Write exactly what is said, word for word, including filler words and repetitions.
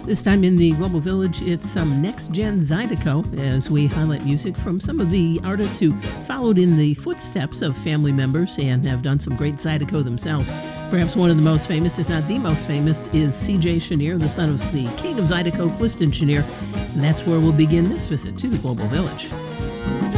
This time in the Global Village, it's some next-gen Zydeco as we highlight music from some of the artists who followed in the footsteps of family members and have done some great Zydeco themselves. Perhaps one of the most famous, if not the most famous, is C J Chenier, the son of the king of Zydeco, Clifton Chenier. And that's where we'll begin this visit to the Global Village.